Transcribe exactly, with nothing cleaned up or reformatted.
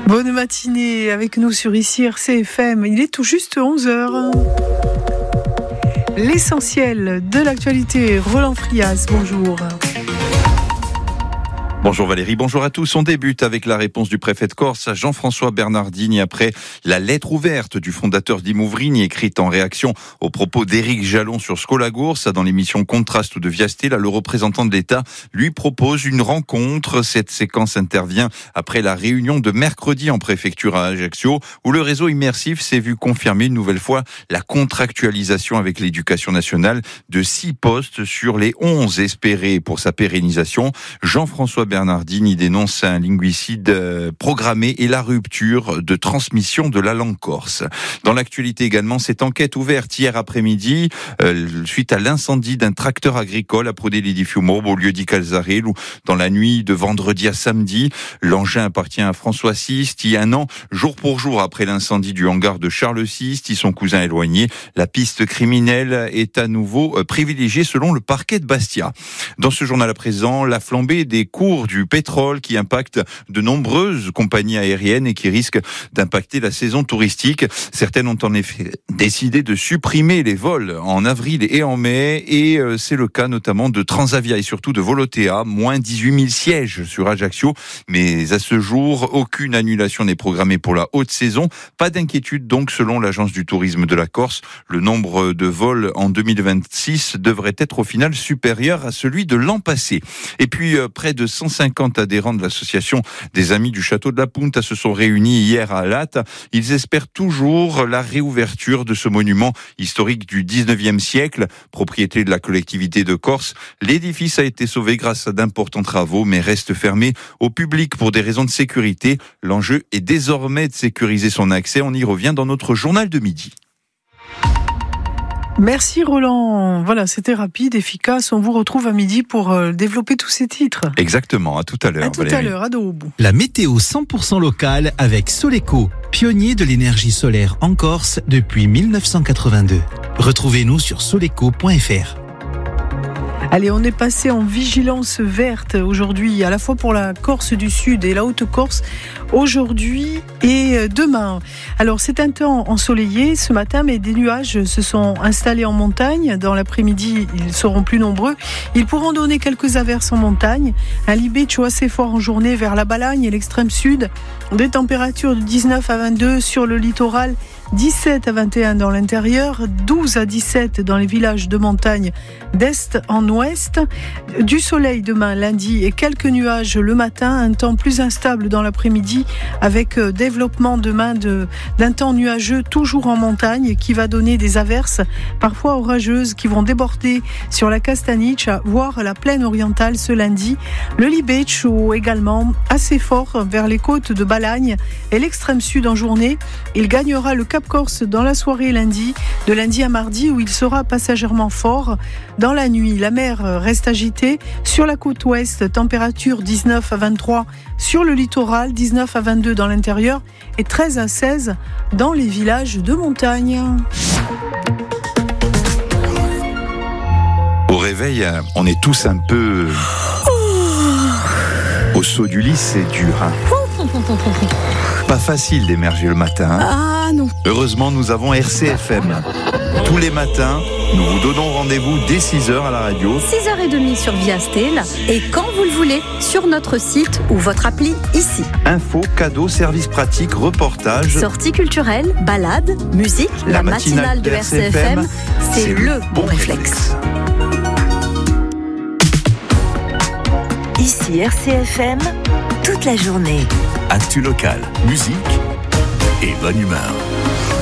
Bonne matinée avec nous sur ici R C F M. Il est tout juste onze heures. L'essentiel de l'actualité, Roland Frias, bonjour. Bonjour Valérie, bonjour à tous. On débute avec la réponse du préfet de Corse, Jean-François Bernardini, après la lettre ouverte du fondateur d'Imouvrigne, écrite en réaction aux propos d'Éric Jalon sur Scolagours. Dans l'émission Contraste de Viasté, là, le représentant de l'État lui propose une rencontre. Cette séquence intervient après la réunion de mercredi en préfecture à Ajaccio, où le réseau immersif s'est vu confirmer une nouvelle fois la contractualisation avec l'éducation nationale de six postes sur les onze espérés pour sa pérennisation. Jean-François Bernardini dénonce un linguicide programmé et la rupture de transmission de la langue corse. Dans l'actualité également, cette enquête ouverte hier après-midi euh, suite à l'incendie d'un tracteur agricole à Prodeli di Fiumorbo au lieu di Calzarel, où dans la nuit de vendredi à samedi, l'engin appartient à François Sisti. Un an, jour pour jour après l'incendie du hangar de Charles Sisti, son cousin éloigné, la piste criminelle est à nouveau privilégiée selon le parquet de Bastia. Dans ce journal à présent, la flambée des cours du pétrole qui impacte de nombreuses compagnies aériennes et qui risque d'impacter la saison touristique. Certaines ont en effet décidé de supprimer les vols en avril et en mai, et c'est le cas notamment de Transavia et surtout de Volotea, moins dix-huit mille sièges sur Ajaccio, mais à ce jour, aucune annulation n'est programmée pour la haute saison. Pas d'inquiétude donc selon l'agence du tourisme de la Corse. Le nombre de vols en deux mille vingt-six devrait être au final supérieur à celui de l'an passé. Et puis près de cent cinquante adhérents de l'association des Amis du Château de la Punta se sont réunis hier à Latte. Ils espèrent toujours la réouverture de ce monument historique du dix-neuvième siècle, propriété de la collectivité de Corse. L'édifice a été sauvé grâce à d'importants travaux, mais reste fermé au public pour des raisons de sécurité. L'enjeu est désormais de sécuriser son accès. On y revient dans notre journal de midi. Merci Roland. Voilà, c'était rapide, efficace. On vous retrouve à midi pour euh, développer tous ces titres. Exactement, à tout à l'heure. À tout Valérie. à l'heure, à dos au bout. La météo cent pour cent locale avec Soleco, pionnier de l'énergie solaire en Corse depuis dix-neuf cent quatre-vingt-deux. Retrouvez-nous sur soleco point f r. Allez, on est passé en vigilance verte aujourd'hui, à la fois pour la Corse du Sud et la Haute-Corse, aujourd'hui et demain. Alors, c'est un temps ensoleillé ce matin, mais des nuages se sont installés en montagne. Dans l'après-midi, ils seront plus nombreux. Ils pourront donner quelques averses en montagne. Un libeccio assez fort en journée vers la Balagne et l'extrême sud. Des températures de dix-neuf à vingt-deux sur le littoral, dix-sept à vingt et un dans l'intérieur, douze à dix-sept dans les villages de montagne d'est en ouest. Du soleil demain lundi et quelques nuages le matin, un temps plus instable dans l'après-midi avec développement demain de, d'un temps nuageux toujours en montagne qui va donner des averses parfois orageuses qui vont déborder sur la Castaniche, voire la plaine orientale ce lundi. Le libeccio également assez fort vers les côtes de Balagne et l'extrême sud en journée. Il gagnera le Cap Corse dans la soirée lundi, de lundi à mardi où il sera passagèrement fort. Dans la nuit, la mer reste agitée. Sur la côte ouest, température dix-neuf à vingt-trois sur le littoral, dix-neuf à vingt-deux dans l'intérieur et treize à seize dans les villages de montagne. Au réveil, on est tous un peu... Au saut du lit, c'est dur, hein. Pas facile d'émerger le matin. Ah non. Heureusement, nous avons R C F M. Tous les matins, nous vous donnons rendez-vous dès six heures à la radio. six heures trente sur Viastel et quand vous le voulez, sur notre site ou votre appli ici. Infos, cadeaux, services pratiques, reportages. Sorties culturelles, balades, musique, la, la matinale, matinale de R C F M, c'est, c'est le bon réflexe. réflexe. Ici R C F M, toute la journée. Actu local, musique et bonne humeur.